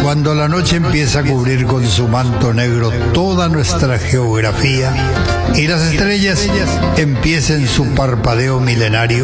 Cuando la noche empieza a cubrir con su manto negro toda nuestra geografía y las estrellas empiecen su parpadeo milenario,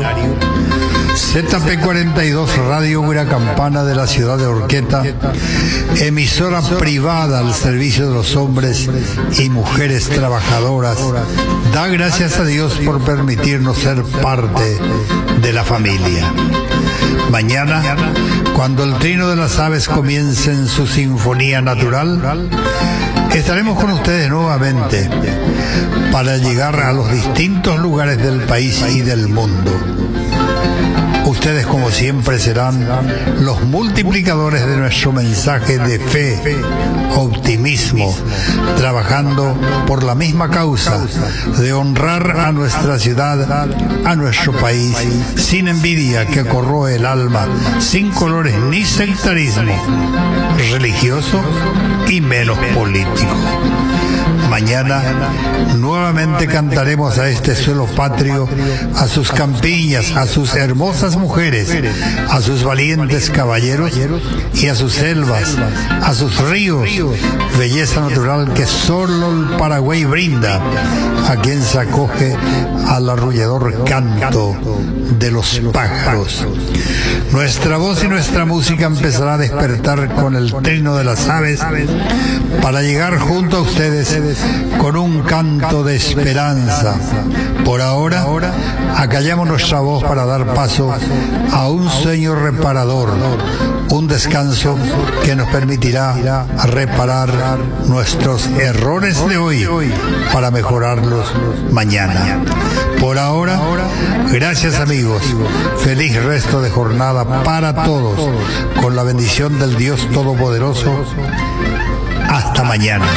ZP42 Radio Huiracampana de la ciudad de Horqueta, emisora privada al servicio de los hombres y mujeres trabajadoras, da gracias a Dios por permitirnos ser parte de la familia. Mañana, cuando el trino de las aves comience en su sinfonía natural, estaremos con ustedes nuevamente para llegar a los distintos lugares del país y del mundo. Ustedes, como siempre, serán los multiplicadores de nuestro mensaje de fe, optimismo, trabajando por la misma causa de honrar a nuestra ciudad, a nuestro país, sin envidia que corroe el alma, sin colores ni sectarismo religioso y menos político. Mañana nuevamente cantaremos a este suelo patrio, a sus campiñas, a sus hermosas mujeres, a sus valientes caballeros y a sus selvas, a sus ríos, belleza natural que solo el Paraguay brinda, a quien se acoge al arrullador canto de los pájaros. Nuestra voz y nuestra música empezará a despertar con el trino de las aves para llegar junto a ustedes con un canto de esperanza. Por ahora, acallamos nuestra voz para dar paso a un sueño reparador, un descanso que nos permitirá reparar nuestros errores de hoy para mejorarlos mañana. Por ahora, gracias amigos, feliz resto de jornada para todos, con la bendición del Dios Todopoderoso. Hasta mañana.